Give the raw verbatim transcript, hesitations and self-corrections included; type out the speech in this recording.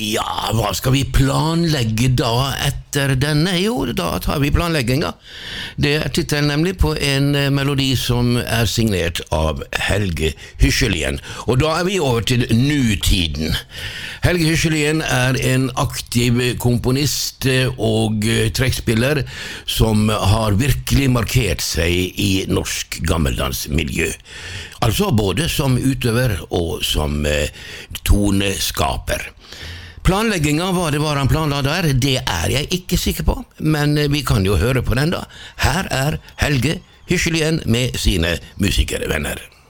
Ja, hva skal vi planlegge da etter denne? Jo, da tar vi planlegginga. Det er tittelen nemlig på en melodi som er signert av Helge Hyrselien. Og da er vi over til nutiden. Helge Hyrselien er en aktiv komponist og trekkspiller som har virkelig markert seg i norsk gammeldansmiljø. Altså både som utøver og som eh, toneskaper. Planlegginga, hva det var han planla der, det er jeg ikke sikker på, men vi kan jo høre på den da. Her er Helge Hyrselien med sine musikervenner.